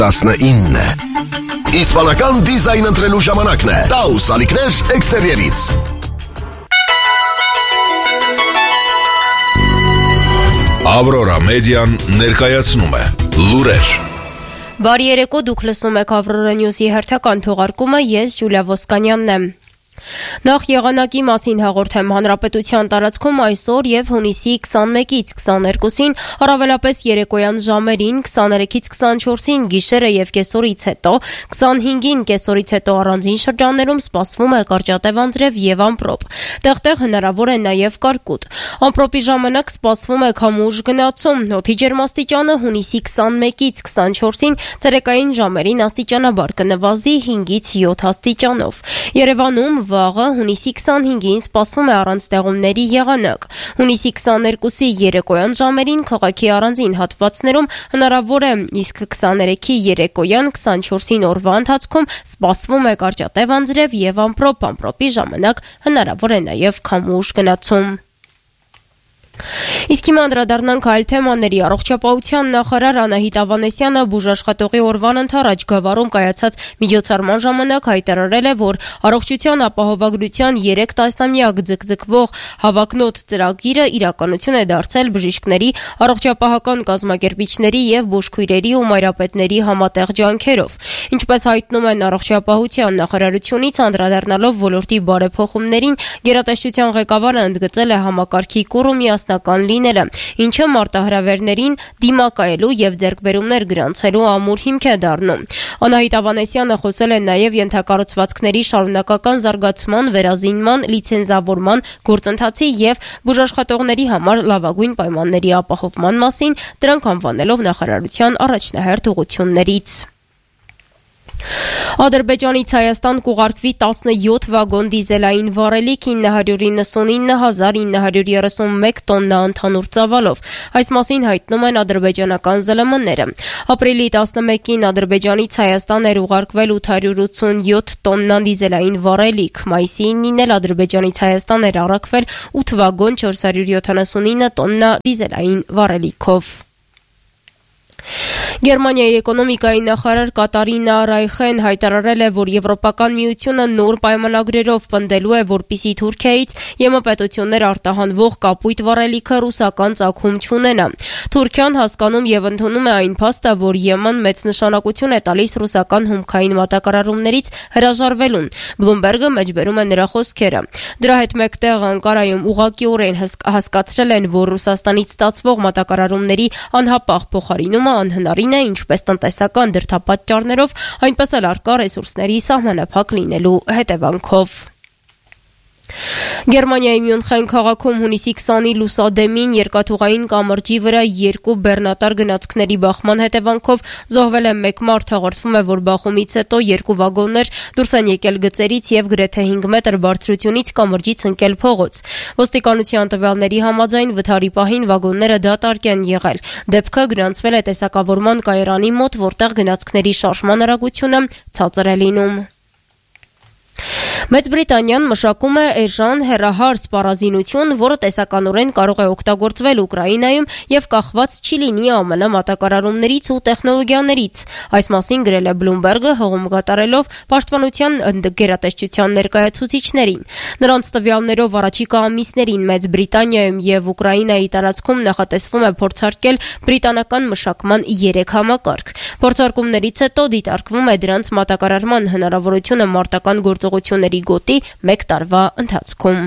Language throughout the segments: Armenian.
19. Իսպանական դիզայն ընտրելու ժամանակն է։ Taus ալիքներ էքստերիերից։ Aurora Median ներկայացնում է լուրեր։ Բարի երեկո, դուք լսում եք Aurora News-ի հերթական թողարկումը, ես Ջուլիա Ոսկանյանն եմ։ Նախ եղանակի մասին հաղորդեմ հանրապետության տարածքում այսօր եւ հունիսի 21-ից 22-ին, առավելապես երեկոյան ժամերին 23-ից 24-ին, գիշերը եւ կեսօրից հետո 25-ին կեսօրից հետո առանձին շրջաններում սպասվում է կարճատև անձրև եւ ամպրոպ։ Տեղտեղ հնարավոր է նաեւ կարկուտ։ Ամպրոպի ժամանակ սպասվում է քամուշ գնացում, օդի ջերմաստիճանը հունիսի 21-ից 24-ին, ցերեկային ժամերին աստիճանաբար կնվազի 5-ից 7 աստիճանով։ Երևանում վաղը հունիսի 25-ին սպասվում է առանց տեղումների եղանակ։ Հունիսի 22-ի երեկոյան ժամերին քաղաքի առանձին հատվածներում հնարավոր է, իսկ 23-ի երեկոյան 24-ին օրվա ընթացքում սպասվում է կարճատև անձրև եւ ամպրոպ, ամպրոպի ժամանակ հնարավոր է նաեւ քամուշ գնացում։ Իսկ հիմա անդրադառնանք այլ թեմաների։ Առողջապահության նախարար Անահիտ Ավանեսյանը բուժաշխատողի օրվան ընթരാճ Գավառում կայացած միջոցառման ժամանակ հայտարարել է, որ առողջության ապահովագրության 3 տասնամյակ ձգձգվող հավակնոտ ծրագիրը իրականություն է դարձել բժիշկների, առողջապահական կազմակերպիչների եւ բուժքույրերի ու մայրապետների համատեղ ջանքերով։ Ինչպես հայտնում են առողջապահության նախարարությունից, անդրադառնալով ոլորտի բարեփոխումներին, գերատեսչության ղեկավարը ընդգծել է համակարգի կուռ ու միասնական լինելը, ինչը մարտահրավերներին դիմակայելու եւ ձեռքբերումներ գրանցելու ամուր հիմք է դառնում։ Անահիտ Ավանեսյանը խոսել է նաեւ ենթակառուցվածքների շարունակական զարգացման, վերազինման, լիցենզավորման, գործընթացի եւ բուժաշխատողների համար լավագույն պայմանների ապահովման մասին, դրանք անվանելով նախարարության առաջնահերթ ուղղություններից։ Ադրբեջանից Հայաստան կուղարկվի 17 վագոն դիզելային վառելիք 999,931 տոննա ընդհանուր ծավալով։ Այս մասին հայտնում են ադրբեջանական ԶԼՄ-ները։ Ապրիլի 11-ին Ադրբեջանից Հայաստան էր ուղարկվել 887 տոննա դիզելային վառելիք։ Մայիսի 9-ին էլ Ադրբեջանից Հայաստան էր առաքվել 8 վագոն 479 տոննա դիզելային վառելիքով։ Գերմանիայի էկոնոմիկայի նախարար Կատարինա Ռայխեն հայտարարել է, որ Եվրոպական միությունը նոր պայմանագրերով պնդելու է, որպեսզի Թուրքիայից ԵՄ պետություններ արտահանվող կապույտ վառելիքը ռուսական ծագում չունենա։ Թուրքիան հասկանում եւ ընդունում է այն փաստը, որ ԵՄ-ն մեծ նշանակություն է տալիս ռուսական հումքային մատակարարումներից հրաժարվելուն։ Բլումբերգը մեջբերում է նրա խոսքերը։ Դրա հետ մեկտեղ Անկարայում ուղղակիորեն հասկացրել են, որ Ռուսաստանից ստացվող մատակարարումների անհապաղ փոխարինումը անհնարին է ինչպես տնտեսական դրդապատճառներով, այնպես էլ առկա ռեսուրսների սահմանափակ լինելու հետևանքով։ Գերմանիայի Մյունխեն քաղաքում հունիսի 20-ի լուսադեմին երկաթուղային կամրջի վրա 2 բեռնատար գնացքների բախման հետևանքով զոհվել է 1 մարդ։ Հաղորդվում է, որ բախումից հետո 2 վագոններ դուրս են եկել գծերից եւ գրեթե 5 մետր բարձրությունից կամրջից ընկել փողոց։ Ոստիկանության տվյալների համաձայն վթարի պահին վագոնները դատարկ են եղել։ Դեպքը գրանցվել է տեսակավորման կայարանի մոտ, որտեղ գնացքների շարժման արագությունը ցածր է լինում։ Մեծ Բրիտանիան մշակում է էժան հեռահար սպառազինություն, որը տեսականորեն կարող է օգտագործվել Ուկրաինայում եւ կախված չի լինի ԱՄՆ մատակարարումներից ու տեխնոլոգիաներից։ Այս մասին գրել է Bloomberg-ը, հողում կատարելով պաշտպանության գերատեսչության ներկայացուցիչներին։ Նրանց տվյալներով առաջիկա ամիսներին Մեծ Բրիտանիայում եւ Ուկրաինայի տարածքում նախատեսվում է փորձարկել բրիտանական մշակման 3 համակարգ։ Փորձարկումներից հետո դիտարկվում է դրանց մատակարարման հնարավորությունը մարտական գործողությունների գոտի 1 տարվա ընթացքում։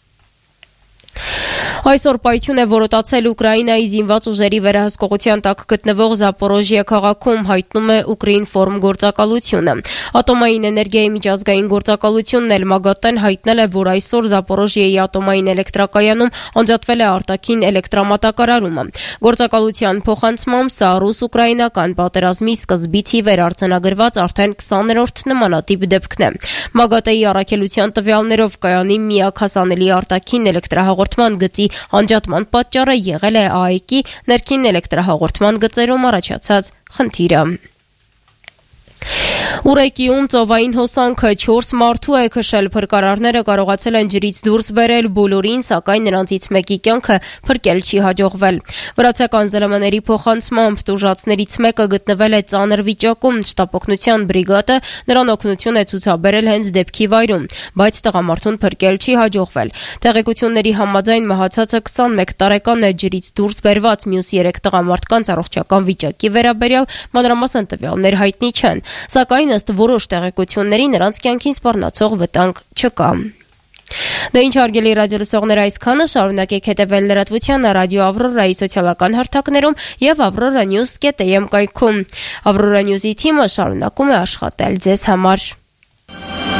Այսօր պայթյուն է որոտացել Ուկրաինայի զինված ուժերի վերահսկողության տակ գտնվող Զապորոժիա քաղաքում, հայտնում է Ուկրինֆորմ գործակալությունը։ Ատոմային էներգիայի միջազգային գործակալությունն էլ ՄԱԳԱՏ-ն հայտնել է, որ այսօր Զապորոժիայի ատոմային էլեկտրակայանում անջատվել է արտաքին էլեկտրամատակարարումը։ Գործակալության փոխանցմամբ սա ռուս-ուկրաինական պատերազմի սկզբից ի վեր արձանագրված արդեն 20-րդ նմանատիպ դեպքն է։ ՄԱԳԱՏ-ի առաքելության տվյալներով կայանի միակ հասանելի արտաքին էլեկտրահաղորդման գծի անջատման պատճառը եղել է ԱԷԿ-ի ներքին էլեկտրահաղորդման գծերում առաջացած խնդիրը։ Ուրեկիում ծովային հոսանքը 4 մարդու է քշել, փրկարարները կարողացել են ջրից դուրս բերել բոլորին, սակայն նրանցից մեկի կյանքը փրկել չի հաջողվել։ Վրացական ԶԼՄ-ների փոխանցմամբ տուժածներից մեկը գտնվել է ծանր վիճակում, շտապօգնության բրիգադը նրան օգնություն է ցուցաբերել հենց դեպքի վայրում, բայց տղամարդուն փրկել չի հաջողվել։ Տեղեկությունների համաձայն մահացածը 21 տարեկան է, ջրից դուրս բերված մյուս 3 տղամարդկանց առողջական վիճակի վերաբերյալ մանրամասն տվյալներ հայտնի չեն, սակայն ըստ որոշ տեղեկությունների նրանց կյանքին սպառնացող վտանգ չկա։ Դե ինչ հարգելի ռադիոլսողներ, այսքանը, շարունակեք հետևել լրատվությանը ռադիո Ավրորայի սոցիալական հարթակներում եւ avroranews.am կայքում։ Avrora News-ի թիմը շարունակում է աշխատել ձեզ համար։